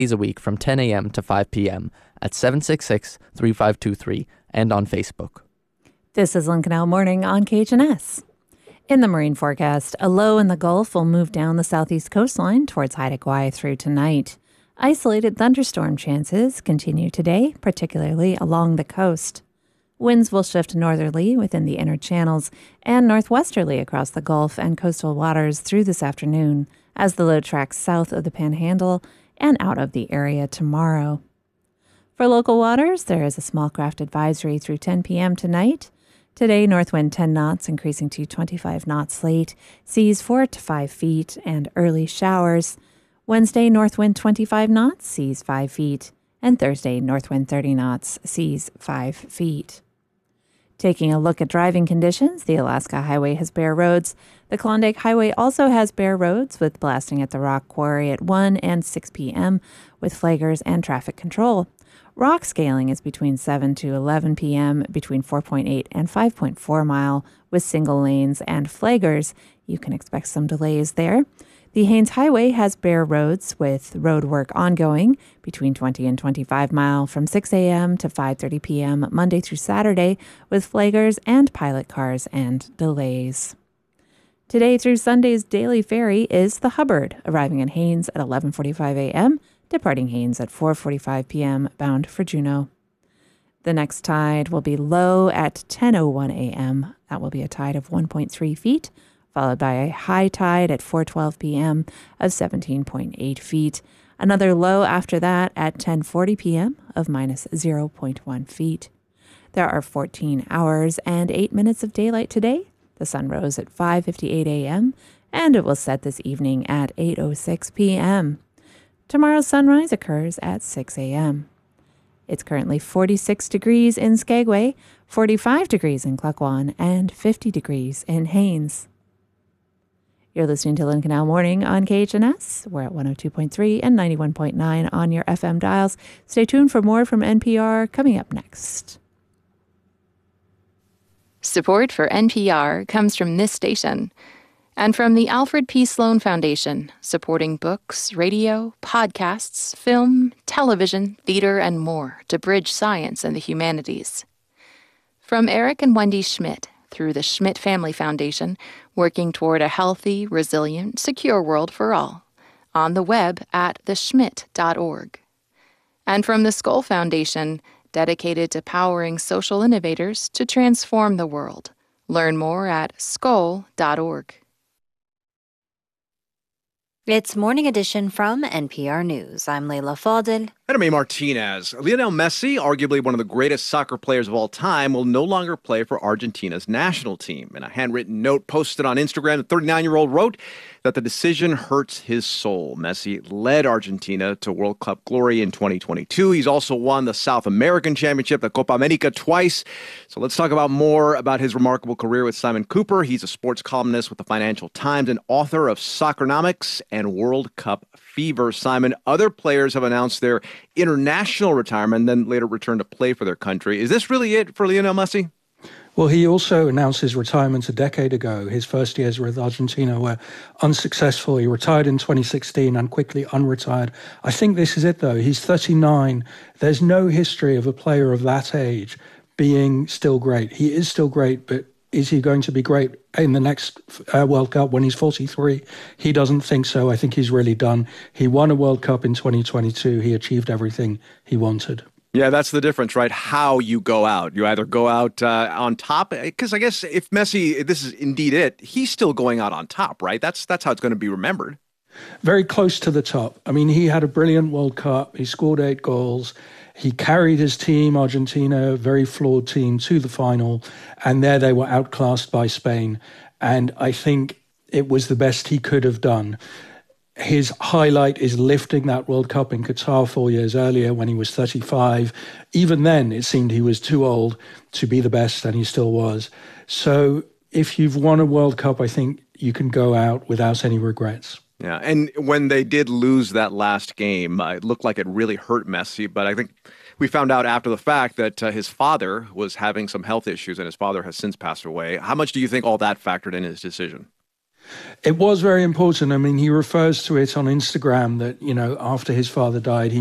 days a week from 10 a.m. to 5 p.m. at 766-3523 and on Facebook. This is Lynn Canal Morning on KHNS. In the marine forecast, a low in the Gulf will move down the southeast coastline towards Haida Gwaii through tonight. Isolated thunderstorm chances continue today, particularly along the coast. Winds will shift northerly within the inner channels and northwesterly across the Gulf and coastal waters through this afternoon as the low tracks south of the Panhandle and out of the area tomorrow. For local waters, there is a small craft advisory through 10 p.m. tonight. Today, north wind 10 knots, increasing to 25 knots late, seas 4 to 5 feet, and early showers. Wednesday, north wind 25 knots, seas 5 feet, and Thursday, north wind 30 knots, seas 5 feet. Taking a look at driving conditions, the Alaska Highway has bare roads. The Klondike Highway also has bare roads, with blasting at the rock quarry at 1 and 6 p.m., with flaggers and traffic control. Rock scaling is between 7 to 11 p.m., between 4.8 and 5.4 mile, with single lanes and flaggers. You can expect some delays there. The Haines Highway has bare roads with road work ongoing between 20 and 25 mile from 6 a.m. to 5:30 p.m. Monday through Saturday, with flaggers and pilot cars and delays. Today through Sunday's daily ferry is the Hubbard, arriving in Haines at 11:45 a.m., departing Haines at 4:45 p.m., bound for Juneau. The next tide will be low at 10:01 a.m. That will be a tide of 1.3 feet, followed by a high tide at 4:12 p.m. of 17.8 feet. Another low after that at 10:40 p.m. of minus 0.1 feet. There are 14 hours and 8 minutes of daylight today. The sun rose at 5:58 a.m. and it will set this evening at 8:06 p.m. Tomorrow's sunrise occurs at 6 a.m. It's currently 46 degrees in Skagway, 45 degrees in Klukwan, and 50 degrees in Haines. You're listening to Lynn Canal Morning on KHNS. We're at 102.3 and 91.9 on your FM dials. Stay tuned for more from NPR coming up next. Support for NPR comes from this station and from the Alfred P. Sloan Foundation, supporting books, radio, podcasts, film, television, theater, and more to bridge science and the humanities. From Eric and Wendy Schmidt, through the Schmidt Family Foundation, working toward a healthy, resilient, secure world for all. On the web at theschmidt.org. And from the Skoll Foundation, dedicated to powering social innovators to transform the world. Learn more at skoll.org. It's Morning Edition from NPR News. I'm Leila Fadel. And I'm A. Martinez. Lionel Messi, arguably one of the greatest soccer players of all time, will no longer play for Argentina's national team. In a handwritten note posted on Instagram, the 39-year-old wrote that the decision hurts his soul. Messi led Argentina to World Cup glory in 2022. He's also won the South American Championship, the Copa America, twice. So let's talk about more about his remarkable career with Simon Cooper. He's a sports columnist with the Financial Times and author of Soccernomics and World Cup Fever. Simon, other players have announced their international retirement and then later returned to play for their country. Is this really it for Lionel Messi? Well, he also announced his retirement a decade ago. His first years with Argentina were unsuccessful. He retired in 2016 and quickly unretired. I think this is it, though. He's 39. There's no history of a player of that age being still great. He is still great, but is he going to be great in the next World Cup when he's 43? He doesn't think so. I think he's really done. He won a World Cup in 2022. He achieved everything he wanted. Yeah, that's the difference, right? How you go out. You either go out on top, because I guess if Messi, this is indeed it, he's still going out on top, right? That's how it's going to be remembered. Very close to the top. I mean, he had a brilliant World Cup. He scored 8 goals. He carried his team, Argentina, a very flawed team, to the final. And there they were outclassed by Spain. And I think it was the best he could have done. His highlight is lifting that World Cup in Qatar 4 years earlier when he was 35. Even then, it seemed he was too old to be the best, and he still was. So if you've won a World Cup, I think you can go out without any regrets. Yeah, and when they did lose that last game, it looked like it really hurt Messi. But I think we found out after the fact that his father was having some health issues, and his father has since passed away. How much do you think all that factored in his decision? It was very important. I mean, he refers to it on Instagram that, after his father died,